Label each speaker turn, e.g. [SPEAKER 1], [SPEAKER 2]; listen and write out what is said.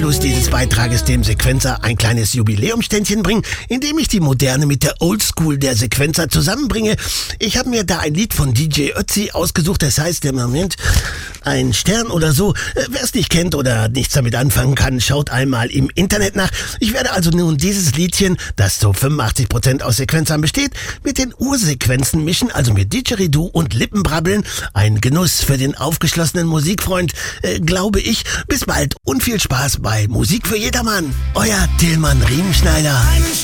[SPEAKER 1] Abschluss dieses Beitrages dem Sequenzer ein kleines Jubiläumständchen bringen, indem ich die Moderne mit der Oldschool der Sequenzer zusammenbringe. Ich habe mir da ein Lied von DJ Ötzi ausgesucht, das heißt im Moment ein Stern oder so. Wer es nicht kennt oder nichts damit anfangen kann, schaut einmal im Internet nach. Ich werde also nun dieses Liedchen, das zu 85% aus Sequenzern besteht, mit den Ursequenzen mischen, also mit Didgeridoo und Lippenbrabbeln. Ein Genuss für den aufgeschlossenen Musikfreund, glaube ich. Bis bald und viel Spaß bei Musik für jedermann. Euer Tillmann Riemenschneider.